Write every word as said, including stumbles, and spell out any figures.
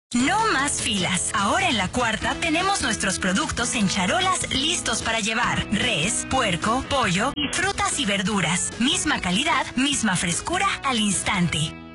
No más filas. Ahora en La Cuarta tenemos nuestros productos en charolas listos para llevar. Res, puerco, pollo y frutas y verduras. Misma calidad, misma frescura al instante.